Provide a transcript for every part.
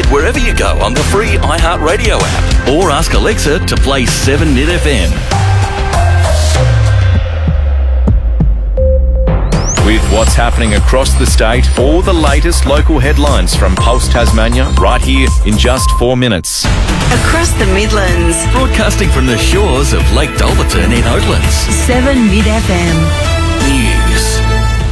wherever you go on the free iHeartRadio app, or ask Alexa to play 7NIT FM. With what's happening across the state, all the latest local headlines from Pulse Tasmania right here in just 4 minutes. Across the Midlands, Broadcasting from the shores of Lake Dolberton in Oatlands. 7NIT FM. News.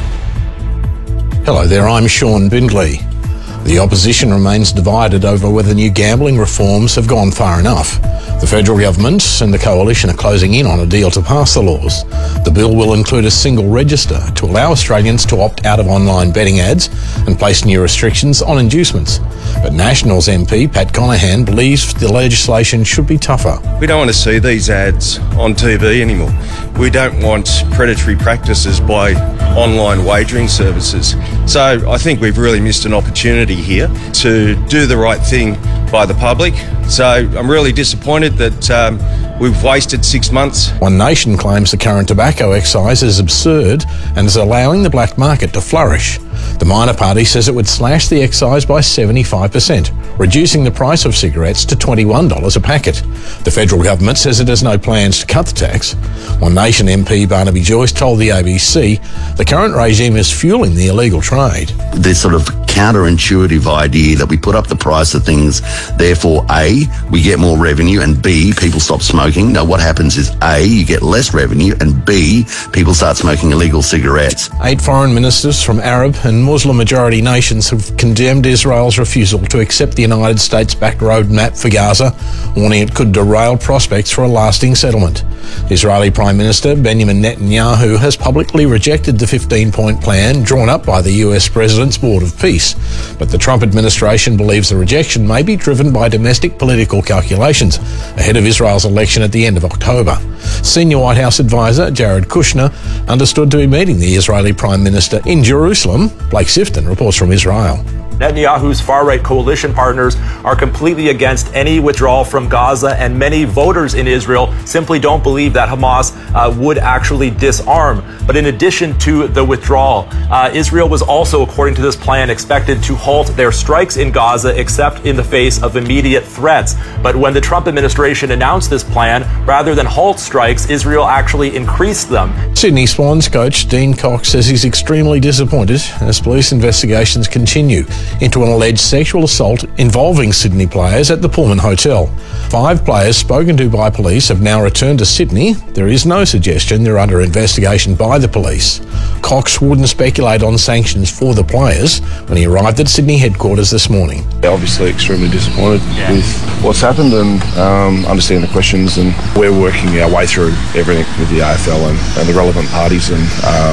Hello there, I'm Sean Bindley. The opposition remains divided over whether new gambling reforms have gone far enough. The federal government and the coalition are closing in on a deal to pass the laws. The bill will include a single register to allow Australians to opt out of online betting ads and place new restrictions on inducements. But Nationals MP Pat Conahan believes the legislation should be tougher. We don't want to see these ads on TV anymore. We don't want predatory practices by online wagering services. So I think we've really missed an opportunity here to do the right thing by the public. So I'm really disappointed that we've wasted 6 months. One Nation claims the current tobacco excise is absurd and is allowing the black market to flourish. The minor party says it would slash the excise by 75%, reducing the price of cigarettes to $21 a packet. The federal government says it has no plans to cut the tax. One Nation MP Barnaby Joyce told the ABC the current regime is fueling the illegal trade. This sort of counterintuitive idea that we put up the price of things, therefore A, we get more revenue, and B, people stop smoking. No, what happens is A, you get less revenue, and B, people start smoking illegal cigarettes. 8 foreign ministers from Arab and Muslim-majority nations have condemned Israel's refusal to accept the United States-backed roadmap for Gaza, warning it could derail prospects for a lasting settlement. Israeli Prime Minister Benjamin Netanyahu has publicly rejected the 15-point plan drawn up by the US President's Board of Peace, but the Trump administration believes the rejection may be driven by domestic political calculations ahead of Israel's election at the end of October. Senior White House advisor Jared Kushner understood to be meeting the Israeli Prime Minister in Jerusalem. Blake Sifton reports from Israel. Netanyahu's far-right coalition partners are completely against any withdrawal from Gaza, and many voters in Israel simply don't believe that Hamas would actually disarm. But in addition to the withdrawal, Israel was also, according to this plan, expected to halt their strikes in Gaza except in the face of immediate threats. But when the Trump administration announced this plan, rather than halt strikes, Israel actually increased them. Sydney Swans coach Dean Cox says he's extremely disappointed as police investigations continue into an alleged sexual assault involving Sydney players at the Pullman Hotel. 5 players spoken to by police have now returned to Sydney. There is no suggestion they're under investigation by the police. Cox wouldn't speculate on sanctions for the players when he arrived at Sydney headquarters this morning. Obviously extremely disappointed with what's happened and understand the questions, and we're working our way through everything with the AFL and the relevant parties, and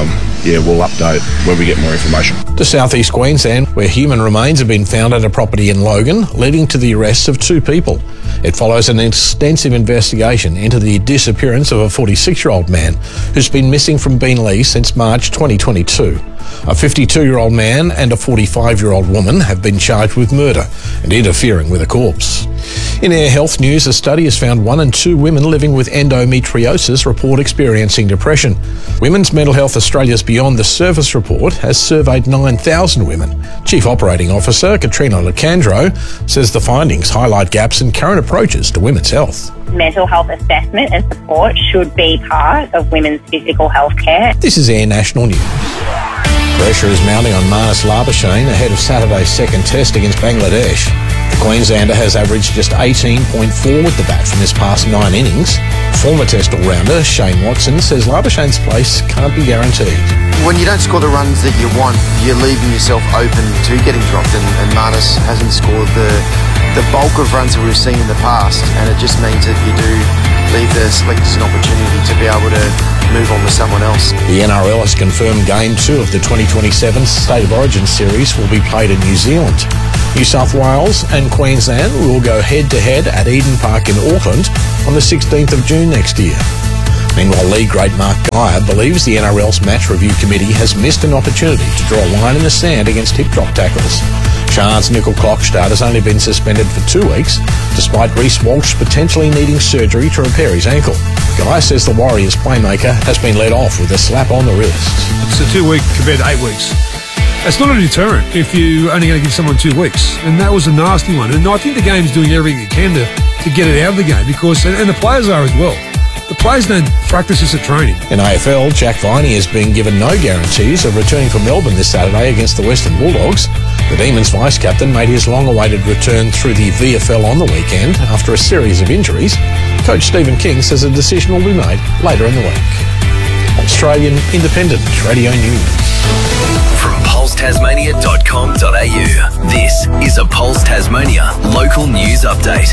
we'll update when we get more information. To southeast Queensland, where human remains have been found at a property in Logan, leading to the arrests of 2 people. It follows an extensive investigation into the disappearance of a 46-year-old man who's been missing from Beenleigh since March 2022. A 52-year-old man and a 45-year-old woman have been charged with murder and interfering with a corpse. In Air Health news, a study has found 1 in 2 women living with endometriosis report experiencing depression. Women's Mental Health Australia's Beyond the Surface report has surveyed 9,000 women. Chief Operating Officer Katrina Lecandro says the findings highlight gaps in current approaches to women's health. Mental health assessment and support should be part of women's physical health care. This is Air National News. Pressure is mounting on Marnus Labuschagne ahead of Saturday's second test against Bangladesh. The Queenslander has averaged just 18.4 with the bat from his past 9 innings. Former test all-rounder Shane Watson says Labuschagne's place can't be guaranteed. When you don't score the runs that you want, you're leaving yourself open to getting dropped, and Marnus hasn't scored the bulk of runs that we've seen in the past, and it just means that you do leave the selectors an opportunity to be able to move on to someone else. The NRL has confirmed Game 2 of the 2027 State of Origin series will be played in New Zealand. New South Wales and Queensland will go head-to-head at Eden Park in Auckland on the 16th of June next year. Meanwhile, league great Mark Geyer believes the NRL's match review committee has missed an opportunity to draw a line in the sand against hip-drop tackles. Sharns Nickel Klokstad has only been suspended for 2 weeks, despite Reece Walsh potentially needing surgery to repair his ankle. Geyer says the Warriors playmaker has been let off with a slap on the wrist. It's a 2 week compared to 8 weeks. It's not a deterrent if you're only going to give someone 2 weeks. And that was a nasty one. And I think the game's doing everything it can to get it out of the game because, and the players are as well. The players don't practice this at training. In AFL, Jack Viney has been given no guarantees of returning from Melbourne this Saturday against the Western Bulldogs. The Demons vice-captain made his long-awaited return through the VFL on the weekend after a series of injuries. Coach Stephen King says a decision will be made later in the week. Australian Independent Radio News. From pulsetasmania.com.au, this is a Pulse Tasmania local news update.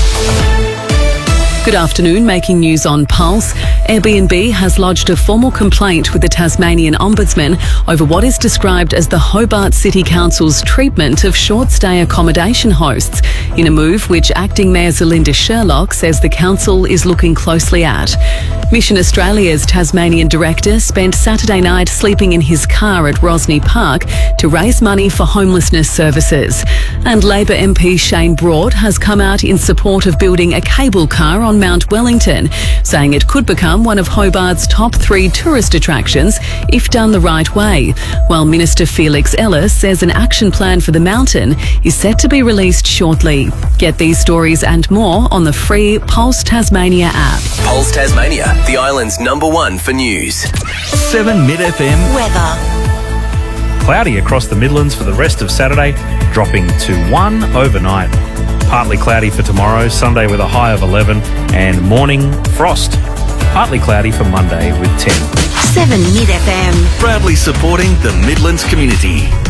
Good afternoon, making news on Pulse. Airbnb has lodged a formal complaint with the Tasmanian Ombudsman over what is described as the Hobart City Council's treatment of short-stay accommodation hosts, in a move which Acting Mayor Zelinda Sherlock says the council is looking closely at. Mission Australia's Tasmanian director spent Saturday night sleeping in his car at Rosny Park to raise money for homelessness services. And Labor MP Shane Broad has come out in support of building a cable car on Mount Wellington, saying it could become one of Hobart's top 3 tourist attractions if done the right way, while Minister Felix Ellis says an action plan for the mountain is set to be released shortly. Get these stories and more on the free Pulse Tasmania app. Pulse Tasmania, the island's #1 for news. 7 Mid FM Weather. Cloudy across the Midlands for the rest of Saturday, dropping to 1 overnight. Partly cloudy for tomorrow, Sunday with a high of 11, and morning frost. Partly cloudy for Monday with 10. 7 Mid FM. Proudly supporting the Midlands community.